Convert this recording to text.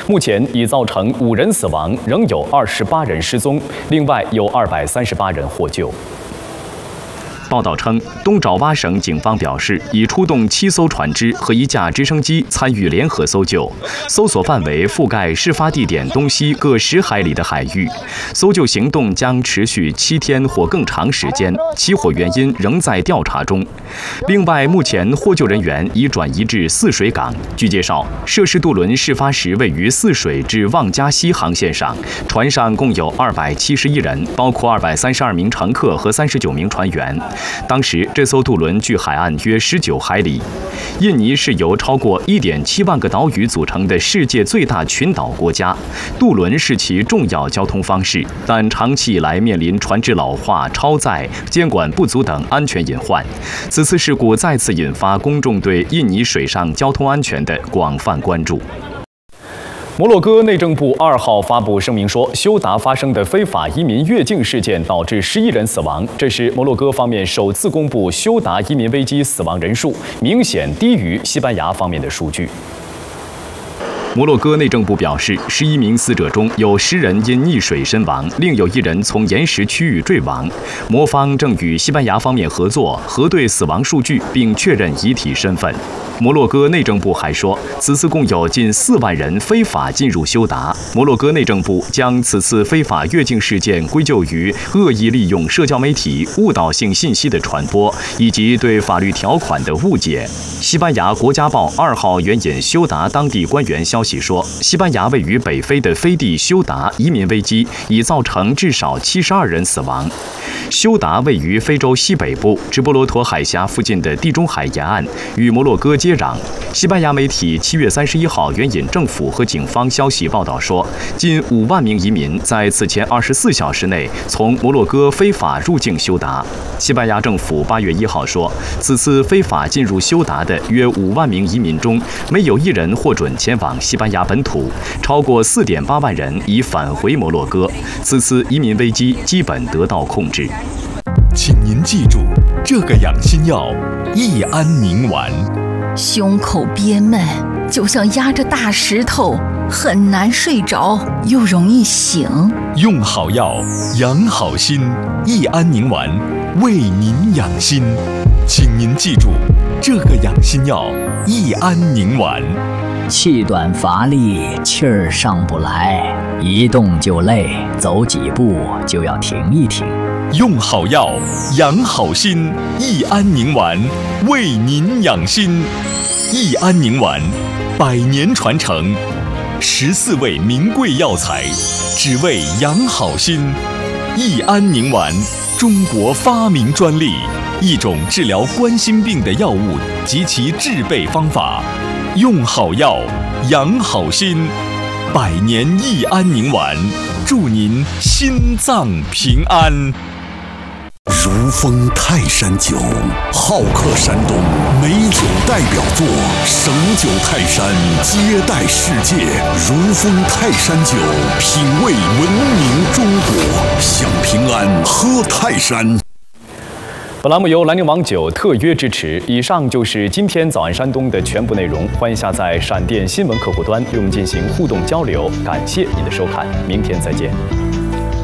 目前已造成5人死亡，仍有28人失踪，另外有238人获救。报道称，东爪哇省警方表示，已出动7艘船只和1架直升机参与联合搜救，搜索范围覆盖事发地点东西各10海里的海域。搜救行动将持续7天或更长时间，起火原因仍在调查中。另外，目前获救人员已转移至泗水港。据介绍，涉事渡轮事发时位于泗水至望嘉溪航线上，船上共有271人，包括232名乘客和39名船员。当时，这艘渡轮距海岸约19海里。印尼是由超过1.7万个岛屿组成的世界最大群岛国家，渡轮是其重要交通方式，但长期以来面临船只老化、超载、监管不足等安全隐患。此次事故再次引发公众对印尼水上交通安全的广泛关注。摩洛哥内政部2号发布声明说，休达发生的非法移民越境事件导致11人死亡，这是摩洛哥方面首次公布休达移民危机死亡人数，明显低于西班牙方面的数据。摩洛哥内政部表示，11名死者中有10人因溺水身亡，另有1人从岩石区域坠亡。摩方正与西班牙方面合作，核对死亡数据，并确认遗体身份。摩洛哥内政部还说，此次共有近4万人非法进入休达。摩洛哥内政部将此次非法越境事件归咎于恶意利用社交媒体误导性信息的传播，以及对法律条款的误解。西班牙国家报2号援引休达当地官员消息说，西班牙位于北非的飞地休达移民危机已造成至少72人死亡。休达位于非洲西北部直布罗陀海峡附近的地中海沿岸，与摩洛哥接壤。西班牙媒体7月31号援引政府和警方消息报道说，近5万名移民在此前24小时内从摩洛哥非法入境休达。西班牙政府8月1号说，此次非法进入休达的约5万名移民中，没有1人获准前往西班牙本土，超过4.8万人已返回摩洛哥。此次移民危机基本得到控制。 请您记住，这个养心药益安宁丸。 胸口憋闷，就像压着大石头，很难睡着，又容易醒。 用好药，养好心，益安宁丸为您养心。请您记住，这个养心药益安宁丸。 气短乏力，气儿上不来，一动就累，走几步就要停一停。 用好药，养好心，益安宁丸为您养心。益安宁丸100年传承，14味名贵药材，只为养好心。益安宁丸，中国发明专利，一种治疗冠心病的药物及其制备方法。用好药，养好心，100年益安宁丸，祝您心脏平安。 如风泰山酒，好客山东，美酒代表作，省酒泰山，接待世界。如风泰山酒，品味文明中国，享平安，喝泰山。 本栏目由兰陵王酒特约支持。以上就是今天早安山东的全部内容，欢迎下载闪电新闻客户端，与我们进行互动交流。感谢您的收看，明天再见。